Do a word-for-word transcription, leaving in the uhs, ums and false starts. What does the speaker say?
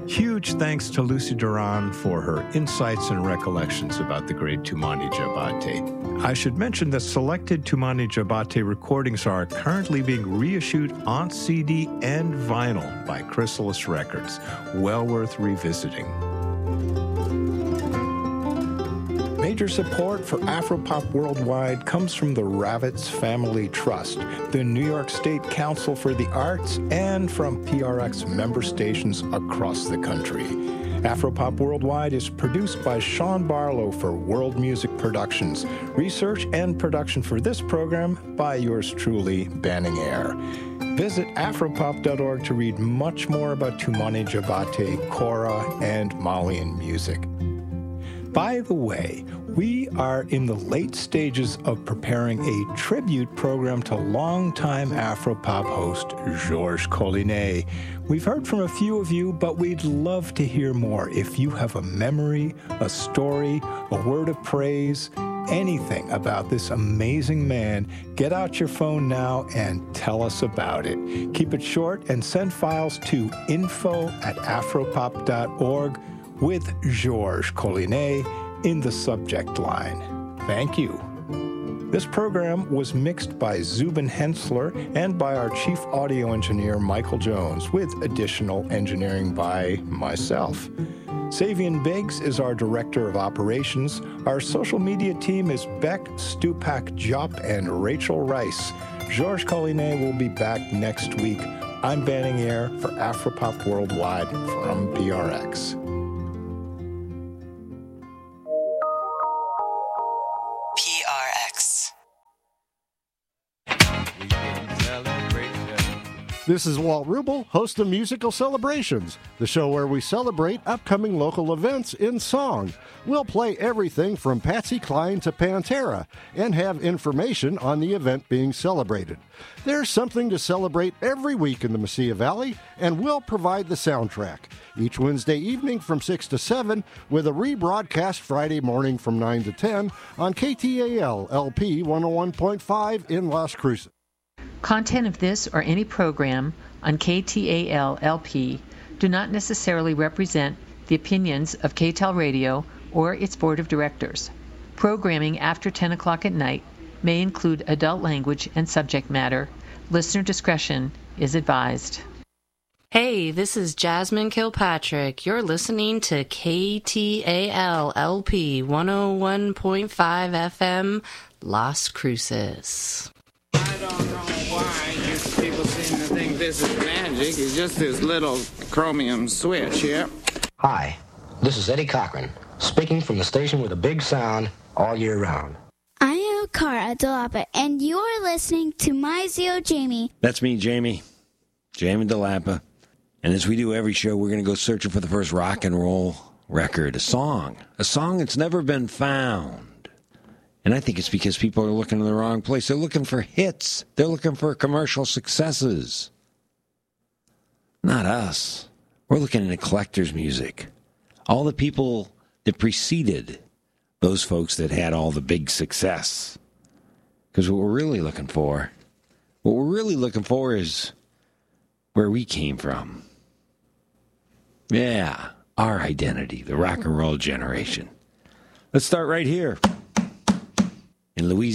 Huge thanks to Lucy Duran for her insights and recollections about the great Toumani Diabaté. I should mention that selected Toumani Diabaté recordings are currently being reissued on C D and vinyl by Chrysalis Records. Well worth revisiting. Major support for Afropop Worldwide comes from the Ravitz Family Trust, the New York State Council for the Arts, and from P R X member stations across the country. Afropop Worldwide is produced by Sean Barlow for World Music Productions. Research and production for this program by yours truly, Banning Eyre. Visit afropop dot org to read much more about Toumani Diabaté, Kora, and Malian music. By the way, we are in the late stages of preparing a tribute program to longtime Afropop host Georges Collinet. We've heard from a few of you, but we'd love to hear more. If you have a memory, a story, a word of praise, anything about this amazing man, get out your phone now and tell us about it. Keep it short and send files to info at afropop dot org. with Georges Collinet in the subject line. Thank you. This program was mixed by Zubin Hensler and by our chief audio engineer, Michael Jones, with additional engineering by myself. Savian Biggs is our director of operations. Our social media team is Beck, Stupak Jop, and Rachel Rice. Georges Collinet will be back next week. I'm Banning Eyre for Afropop Worldwide from P R X. This is Walt Rubel, host of Musical Celebrations, the show where we celebrate upcoming local events in song. We'll play everything from Patsy Cline to Pantera and have information on the event being celebrated. There's something to celebrate every week in the Mesilla Valley, and we'll provide the soundtrack each Wednesday evening from six to seven with a rebroadcast Friday morning from nine to ten on K T A L L P one oh one point five in Las Cruces. Content of this or any program on K T A L L P do not necessarily represent the opinions of K T A L Radio or its board of directors. Programming after ten o'clock at night may include adult language and subject matter. Listener discretion is advised. Hey, this is Jasmine Kilpatrick. You're listening to K T A L L P one oh one point five F M, Las Cruces. I don't know why you people seem to think this is magic. It's just this little chromium switch here. Hi, this is Eddie Cochran, speaking from the station with a big sound all year round. I am Cara DeLapa, and you are listening to My Zio Jamie. That's me, Jamie. Jamie DeLapa. And as we do every show, we're going to go searching for the first rock and roll record, a song. A song that's never been found. And I think it's because people are looking in the wrong place. They're looking for hits. They're looking for commercial successes. Not us. We're looking at collector's music. All the people that preceded those folks that had all the big success. Because what we're really looking for, what we're really looking for is where we came from. Yeah, our identity, the rock and roll generation. Let's start right here in Louisiana.